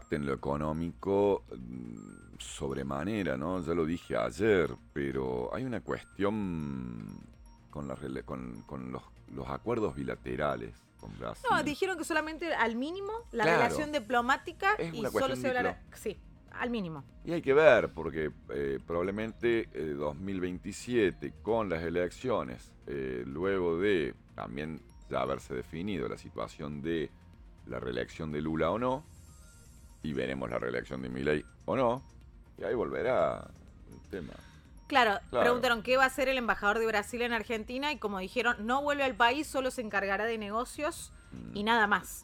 impacte en lo económico sobremanera, ¿no? Ya lo dije ayer, pero hay una cuestión con, con los acuerdos bilaterales con No, Brasil. dijeron que solamente al mínimo la Claro, relación diplomática es y una solo cuestión se hablará. Sí, al mínimo. y hay que ver, porque probablemente 2027, con las elecciones, luego de también ya haberse definido la situación de la reelección de Lula o no, y veremos la reelección de Milei o no, y ahí volverá el tema. Claro, Claro. preguntaron qué va a hacer el embajador de Brasil en Argentina y como dijeron, no vuelve al país, solo se encargará de negocios y nada más.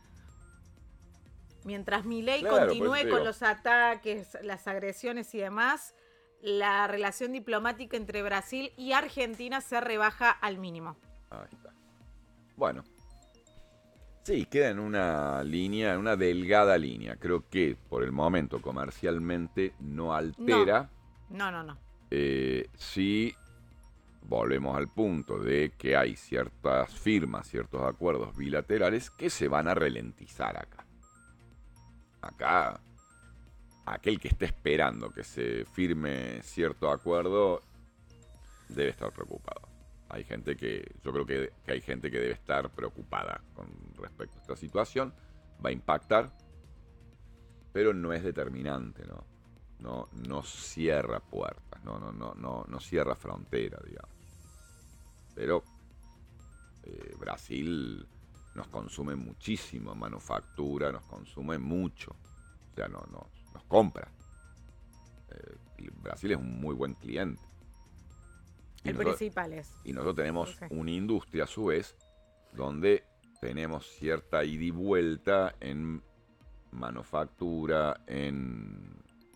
Mientras Milei Claro, por eso continúe te con digo. los ataques, las agresiones y demás, la relación diplomática entre Brasil y Argentina se rebaja al mínimo. Ahí está. Bueno, sí, queda en una línea, en una delgada línea. Creo que por el momento comercialmente no No, altera. no. Sí, volvemos al punto de que hay ciertas firmas, ciertos acuerdos bilaterales que se van a ralentizar acá. Acá, aquel que esté esperando que se firme cierto acuerdo debe estar preocupado. Hay gente que, yo creo que hay gente que debe estar preocupada con respecto a esta situación. Va a impactar, pero no es determinante, ¿no? No cierra puertas, no cierra fronteras, digamos. Pero Brasil nos consume muchísimo manufactura, nos consume mucho. O sea, nos compra. Brasil es un muy buen cliente. El principal es. Y nosotros tenemos Sí. una industria a su vez donde tenemos cierta ida y vuelta en manufactura, en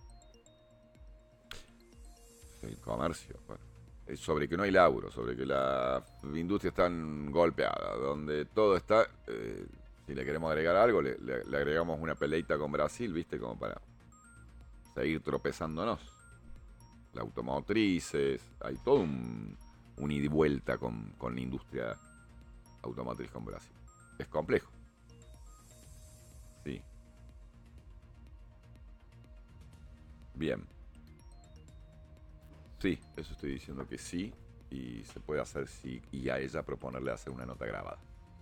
el comercio. Bueno, sobre que no hay laburo, sobre que la industria está golpeada, donde todo está... si le queremos agregar algo, le agregamos una peleita con Brasil, ¿viste? Como para seguir tropezándonos. Las automotrices, hay todo un ida y vuelta con la industria automotriz con Brasil. Es complejo. Sí. Bien. Sí, eso estoy diciendo que sí. Y se puede hacer sí. Y a ella proponerle hacer una nota grabada.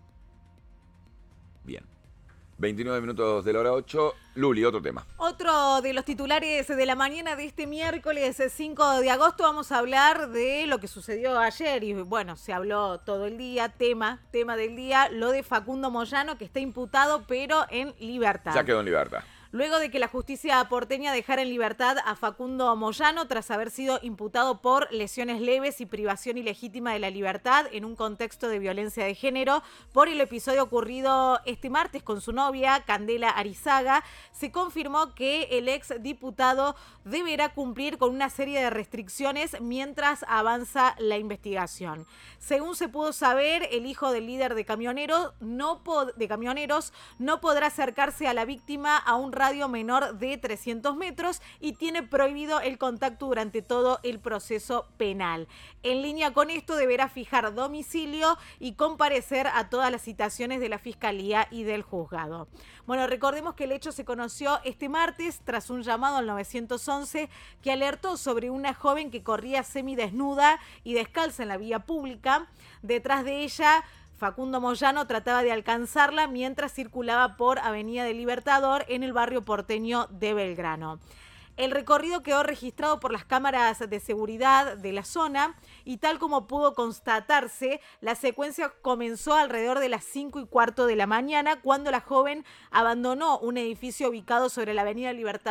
Bien. 29 minutos de la hora 8. Luli, otro tema. Otro de los titulares de la mañana de este miércoles 5 de agosto vamos a hablar de lo que sucedió ayer y bueno, se habló todo el día, tema del día, lo de Facundo Moyano que está imputado pero en libertad. Ya quedó en libertad. Luego de que la justicia porteña dejara en libertad a Facundo Moyano tras haber sido imputado por lesiones leves y privación ilegítima de la libertad en un contexto de violencia de género por el episodio ocurrido este martes con su novia, Candela Arizaga, se confirmó que el ex diputado deberá cumplir con una serie de restricciones mientras avanza la investigación. Según se pudo saber, el hijo del líder de camioneros no podrá acercarse a la víctima a un radio menor de 300 metros y tiene prohibido el contacto durante todo el proceso penal. En línea con esto, deberá fijar domicilio y comparecer a todas las citaciones de la Fiscalía y del juzgado. Bueno, recordemos que el hecho se conoció este martes tras un llamado al 911 que alertó sobre una joven que corría semidesnuda y descalza en la vía pública. Detrás de ella, Facundo Moyano trataba de alcanzarla mientras circulaba por Avenida del Libertador en el barrio porteño de Belgrano. El recorrido quedó registrado por las cámaras de seguridad de la zona y tal como pudo constatarse, la secuencia comenzó alrededor de las 5:15 de la mañana cuando la joven abandonó un edificio ubicado sobre la Avenida Libertador